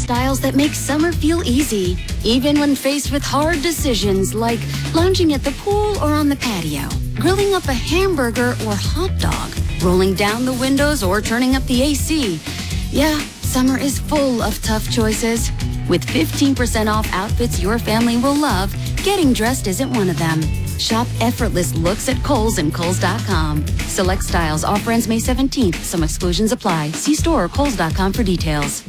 styles that make summer feel easy, even when faced with hard decisions like lounging at the pool or on the patio, grilling up a hamburger or hot dog, rolling down the windows or turning up the AC. Yeah, summer is full of tough choices. With 15% off outfits your family will love, getting dressed isn't one of them. Shop effortless looks at Kohl's and Kohl's.com. Select styles. Offer ends May 17th. Some exclusions apply. See store or Kohl's.com for details.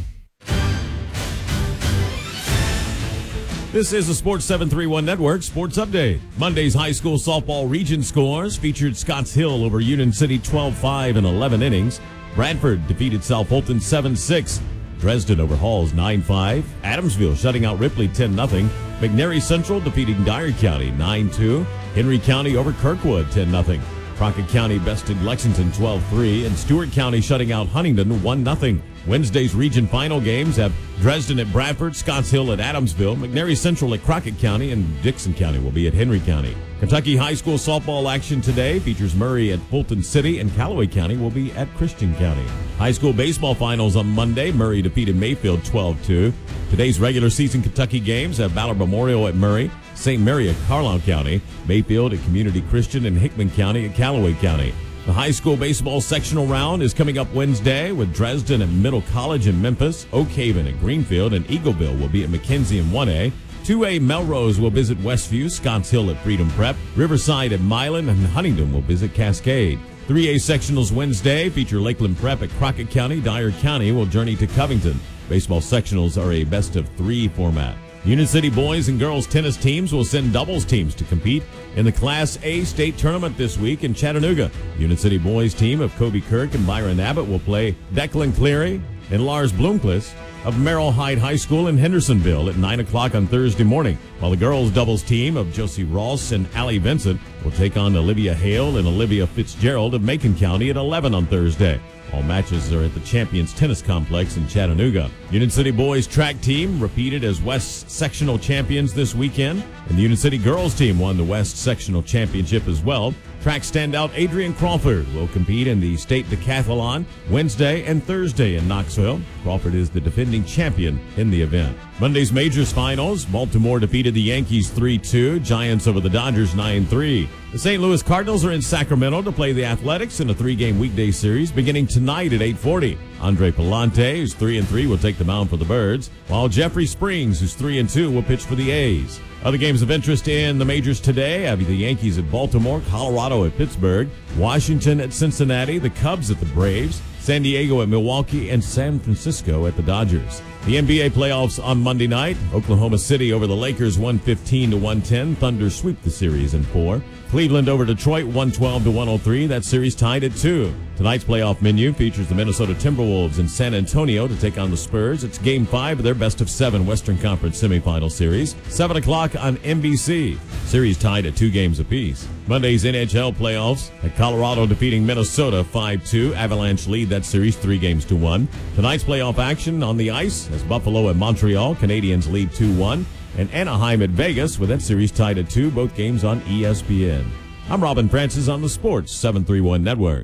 This is the Sports 731 Network Sports Update. Monday's high school softball region scores featured Scotts Hill over Union City 12-5 in 11 innings. Bradford defeated South Fulton 7-6. Dresden over Halls 9-5. Adamsville shutting out Ripley 10-0. McNairy Central defeating Dyer County 9-2. Henry County over Kirkwood 10-0. Crockett County bested Lexington 12-3, and Stewart County shutting out Huntington 1-0. Wednesday's region final games have Dresden at Bradford, Scotts Hill at Adamsville, McNairy Central at Crockett County, and Dixon County will be at Henry County. Kentucky high school softball action today features Murray at Fulton City, and Callaway County will be at Christian County. High school baseball finals on Monday. Murray defeated Mayfield 12-2. Today's regular season Kentucky games have Ballard Memorial at Murray, St. Mary at Carlisle County, Mayfield at Community Christian, and Hickman County at Callaway County. The high school baseball sectional round is coming up Wednesday with Dresden at Middle College in Memphis, Oak Haven at Greenfield, and Eagleville will be at McKenzie in 1A. 2A Melrose will visit Westview, Scotts Hill at Freedom Prep, Riverside at Milan, and Huntington will visit Cascade. 3A sectionals Wednesday feature Lakeland Prep at Crockett County. Dyer County will journey to Covington. Baseball sectionals are a best-of-3 format. Union City boys and girls tennis teams will send doubles teams to compete in the Class A state tournament this week in Chattanooga. Union City boys team of Kobe Kirk and Byron Abbott will play Declan Cleary and Lars Bloomquist of Merrill Hyde High School in Hendersonville at 9 o'clock on Thursday morning, while the girls doubles team of Josie Ross and Allie Vincent will take on Olivia Hale and Olivia Fitzgerald of Macon County at 11 on Thursday. All matches are at the Champions Tennis Complex in Chattanooga. Union City boys track team repeated as West Sectional champions this weekend, and the Union City girls team won the West Sectional championship as well. Track standout Adrian Crawford will compete in the state decathlon Wednesday and Thursday in Knoxville. Crawford is the defending champion in the event. Monday's majors finals, Baltimore defeated the Yankees 3-2, Giants over the Dodgers 9-3. The St. Louis Cardinals are in Sacramento to play the Athletics in a 3-game weekday series beginning tonight at 8:40. Andre Palante, who's 3-3, will take the mound for the Birds, while Jeffrey Springs, who's 3-2, will pitch for the A's. Other games of interest in the majors today have the Yankees at Baltimore, Colorado at Pittsburgh, Washington at Cincinnati, the Cubs at the Braves, San Diego at Milwaukee, and San Francisco at the Dodgers. The NBA playoffs on Monday night. Oklahoma City over the Lakers 115-110. Thunder sweep the series in 4. Cleveland over Detroit 112-103. That series tied at 2. Tonight's playoff menu features the Minnesota Timberwolves in San Antonio to take on the Spurs. It's Game 5 of their best-of-7 Western Conference semifinal series. 7 o'clock on NBC. Series tied at 2 games apiece. Monday's NHL playoffs at Colorado defeating Minnesota 5-2. Avalanche lead that series 3-1. Tonight's playoff action on the ice as Buffalo at Montreal. Canadiens lead 2-1. And Anaheim at Vegas with that series tied at 2. Both games on ESPN. I'm Robin Francis on the Sports 731 Network.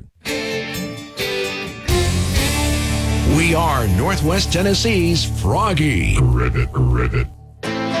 We are Northwest Tennessee's Froggy. Rivet.